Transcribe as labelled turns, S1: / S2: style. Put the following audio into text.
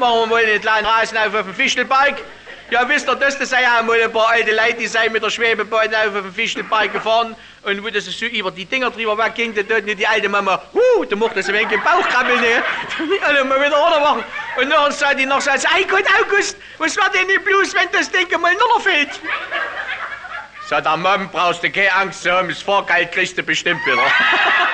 S1: Machen wir mal einen kleinen Rasen auf dem Fichtelberg. Ja, wisst ihr, das sei ja mal ein paar alte Leute, die sind mit der Schwebebahn auf dem Fichtelberg gefahren. Und wo das so über die Dinger drüber wegging, da tut die alte Mama, da macht das ein wenig im Bauch krabbeln, ne? Also mal wieder runtermachen. Und nachher sagt die noch so, ei Gott, August, was war denn nicht bloß, wenn das Ding mal runterfällt? Sagt der Mann, brauchst du keine Angst zu haben, das Fahrgeld kriegst du bestimmt wieder.